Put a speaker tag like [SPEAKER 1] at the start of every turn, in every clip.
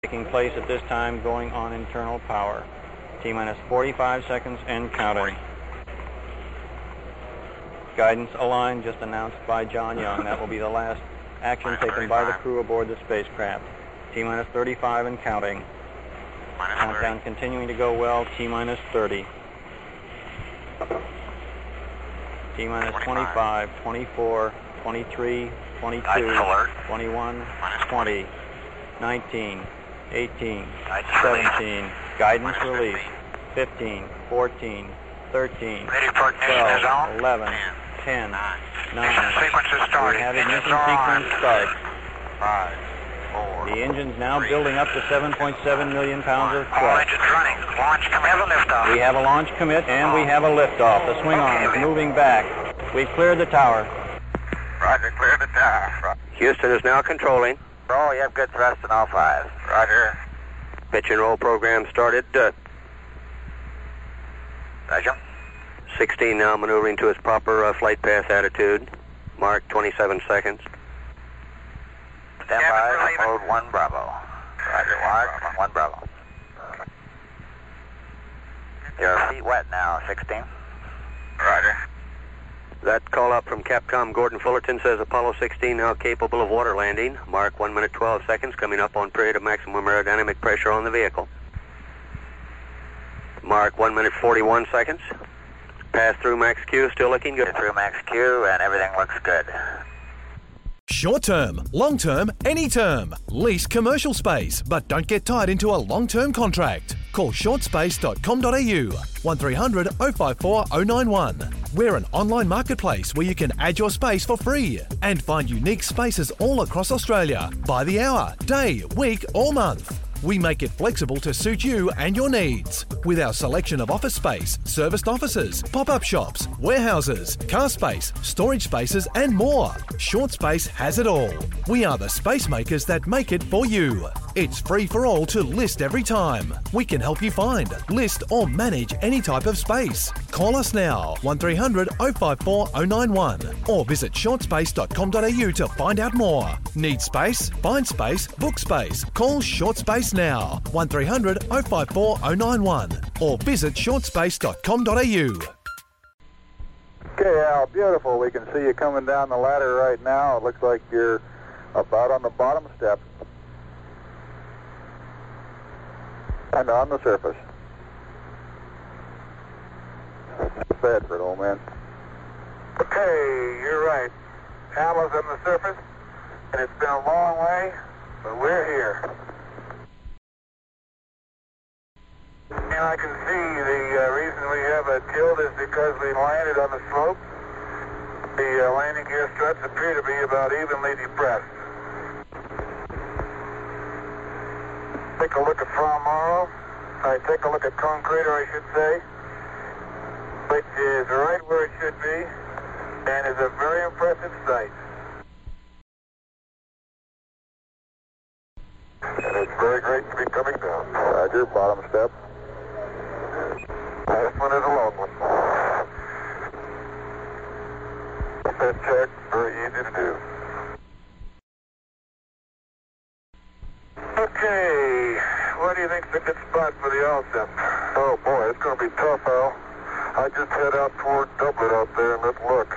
[SPEAKER 1] taking place at this time, going on internal power. T-minus 45 seconds and counting. Guidance aligned, just announced by John Young. That will be the last action taken by the crew aboard the spacecraft. T-minus 35 and counting. Countdown continuing to go well. T-minus 30. T-minus 25, 24, 23, 22, 21, 20, 19, 18, 17. Guidance release. 15, 14, 13, 12, 11, 10, 9. We have ignition sequence start.
[SPEAKER 2] 5, 4.
[SPEAKER 1] The engine's now building up to 7.7 million pounds of
[SPEAKER 2] All
[SPEAKER 1] thrust.
[SPEAKER 2] engines running. Launch commit. Have a liftoff.
[SPEAKER 1] We have a launch commit and we have a liftoff. The swing arm is moving back. We've cleared the tower.
[SPEAKER 2] Roger, clear the tower.
[SPEAKER 3] Houston is now controlling.
[SPEAKER 2] Roll, you have good thrust in all fives. Roger.
[SPEAKER 3] Pitch and roll program started.
[SPEAKER 2] Roger.
[SPEAKER 3] 16 now maneuvering to its proper flight path attitude. Mark 27 seconds.
[SPEAKER 2] Stand by, mode 1 Bravo. Roger, Mark, 1 Bravo. Your feet wet now, 16. Roger.
[SPEAKER 3] That call out from Capcom Gordon Fullerton says Apollo 16 now capable of water landing. Mark 1 minute 12 seconds, coming up on period of maximum aerodynamic pressure on the vehicle. Mark 1 minute 41 seconds. Pass through max Q, still looking good.
[SPEAKER 2] Through max Q and everything looks good.
[SPEAKER 4] Short term, long term, any term. Lease commercial space, but don't get tied into a long-term contract. Call shortspace.com.au 1300 054 091. We're an online marketplace where you can add your space for free and find unique spaces all across Australia by the hour, day, week or month. We make it flexible to suit you and your needs. With our selection of office space, serviced offices, pop-up shops, warehouses, car space, storage spaces and more. Short Space has it all. We are the space makers that make it for you. It's free for all to list every time. We can help you find, list or manage any type of space. Call us now, 1300 054 091 or visit shortspace.com.au to find out more. Need space? Find space, book space. Call Short Space now, 1300 054 091 or visit shortspace.com.au.
[SPEAKER 5] Okay, Al, beautiful. We can see you coming down the ladder right now. It looks like you're about on the bottom step and on the surface. Bedford, old man.
[SPEAKER 6] Okay, you're right. Al is on the surface, and it's been a long way, but we're here. And I can see the reason we have a tilt is because we landed on the slope. The landing gear struts appear to be about evenly depressed. Take a look at Fra Mauro. Take a look at Cone Crater, I should say, which is right where it should be and is a very impressive sight. And it's very great to be coming down.
[SPEAKER 5] Roger, bottom step.
[SPEAKER 6] Last one is a long one. That check, very easy to do. Okay, what do you think's a good spot for the LSEP?
[SPEAKER 5] Oh boy, it's going to be tough, Al. I just head out toward Dublin out there and let's look.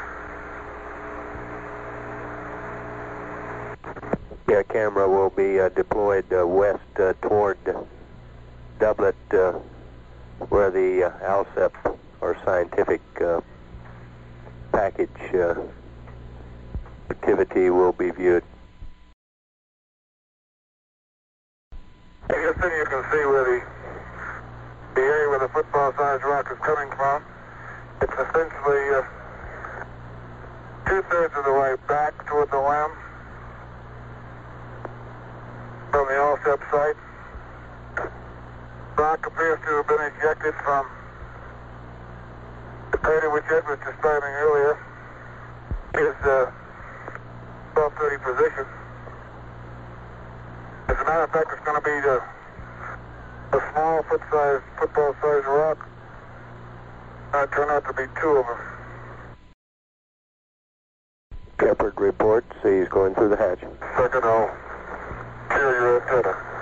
[SPEAKER 3] Yeah, camera will be deployed west toward Dublin, where the ALSEP or scientific package activity will be viewed.
[SPEAKER 6] Houston, you can see where the area where the football-sized rock is coming from. It's essentially two-thirds of the way back toward the LEM from the LSEP site. Rock appears to have been ejected from the crater which Ed was describing earlier. Is 1230 position. As a matter of fact, it's going to be a small football-sized rock. Turn out to be two of them.
[SPEAKER 3] Shepard reports he's going through the hatch.
[SPEAKER 6] Second, I'll clear your antenna.